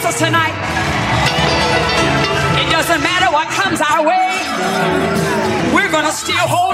Jesus tonight. It doesn't matter what comes our way. We're going to still hold